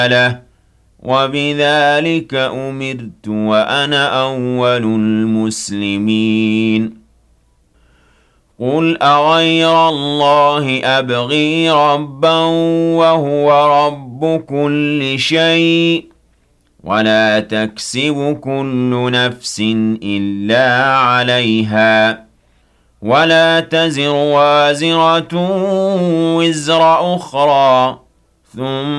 له وبذلك أمرت وأنا أول المسلمين قل أغير الله أبغي ربا وهو رب كل شيء ولا تكسب كل نفس إلا عليها ولا تزر وازرة وزر أخرى ثم